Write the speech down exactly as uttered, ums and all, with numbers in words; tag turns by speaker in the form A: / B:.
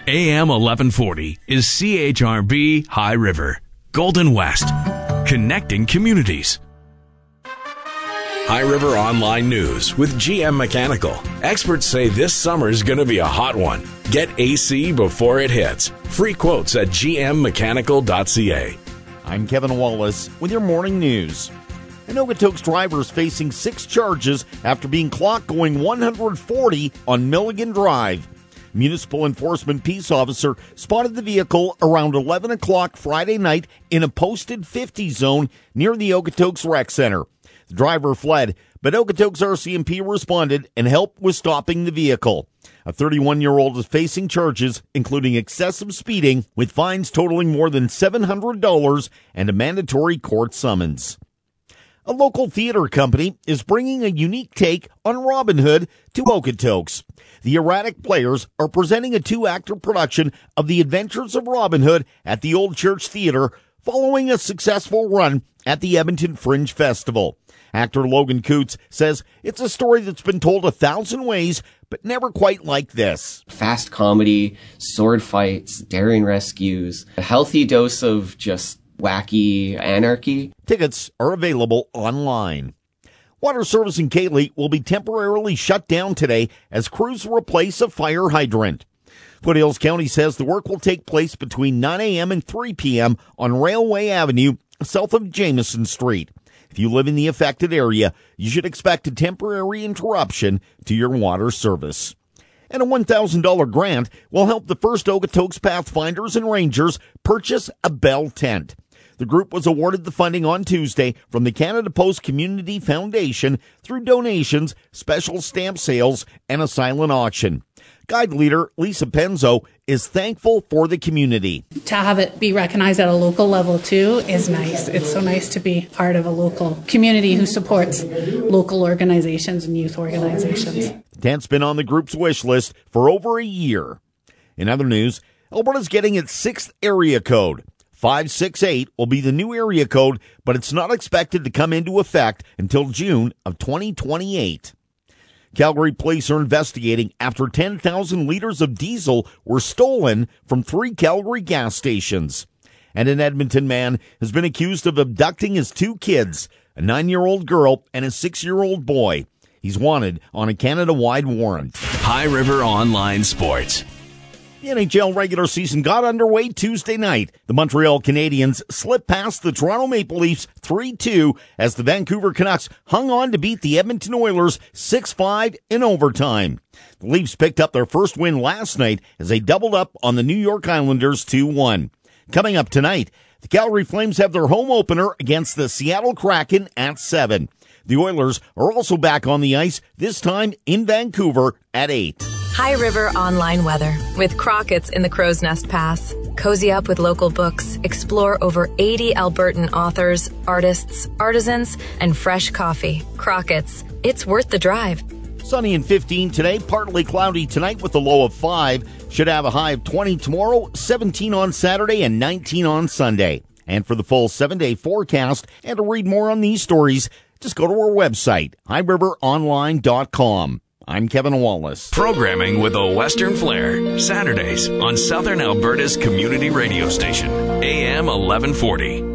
A: A M eleven forty is C H R B High River, Golden West, connecting communities. High River Online News with G M Mechanical. Experts say this summer's going to be a hot one. Get A C before it hits. Free quotes at g m mechanical dot c a.
B: I'm Kevin Wallace with your morning news. An Okotoks driver is facing six charges after being clocked going one hundred forty on Milligan Drive. Municipal Enforcement Peace Officer spotted the vehicle around eleven o'clock Friday night in a posted fifty zone near the Okotoks Rec Center. The driver fled, but Okotoks R C M P responded and helped with stopping the vehicle. A thirty-one-year-old is facing charges, including excessive speeding, with fines totaling more than seven hundred dollars and a mandatory court summons. A local theater company is bringing a unique take on Robin Hood to Okotoks. The Erratic Players are presenting a two-actor production of The Adventures of Robin Hood at the Old Church Theater following a successful run at the Edmonton Fringe Festival. Actor Logan Coots says it's a story that's been told a thousand ways, but never quite like this.
C: Fast comedy, sword fights, daring rescues, a healthy dose of just wacky anarchy.
B: Tickets are available online. Water service in Kaylee will be temporarily shut down today as crews replace a fire hydrant. Foothills County says the work will take place between nine a.m. and three p.m. on Railway Avenue, south of Jameson Street. If you live in the affected area, you should expect a temporary interruption to your water service. And a one thousand dollars grant will help the First Okotoks Pathfinders and Rangers purchase a Bell tent. The group was awarded the funding on Tuesday from the Canada Post Community Foundation through donations, special stamp sales, and a silent auction. Guide leader Lisa Penzo is thankful for the community.
D: To have it be recognized at a local level too is nice. It's so nice to be part of a local community who supports local organizations and youth organizations.
B: The tent's been on the group's wish list for over a year. In other news, Alberta's getting its sixth area code. five six eight will be the new area code, but it's not expected to come into effect until June of twenty twenty-eight. Calgary police are investigating after ten thousand liters of diesel were stolen from three Calgary gas stations. And an Edmonton man has been accused of abducting his two kids, a nine-year-old girl and a six-year-old boy. He's wanted on a Canada-wide warrant.
A: High River Online Sports.
B: The N H L regular season got underway Tuesday night. The Montreal Canadiens slipped past the Toronto Maple Leafs three two as the Vancouver Canucks hung on to beat the Edmonton Oilers six five in overtime. The Leafs picked up their first win last night as they doubled up on the New York Islanders two one. Coming up tonight, the Calgary Flames have their home opener against the Seattle Kraken at seven. The Oilers are also back on the ice, this time in Vancouver at eight.
E: High River Online Weather with Crockett's in the Crow's Nest Pass. Cozy up with local books. Explore over eighty Albertan authors, artists, artisans, and fresh coffee. Crockett's. It's worth the drive.
B: Sunny and fifteen today, partly cloudy tonight with a low of five. Should have a high of twenty tomorrow, seventeen on Saturday, and nineteen on Sunday. And for the full seven-day forecast and to read more on these stories, just go to our website, high river online dot com. I'm Kevin Wallace.
A: Programming with a Western flair. Saturdays on Southern Alberta's community radio station, A M eleven forty.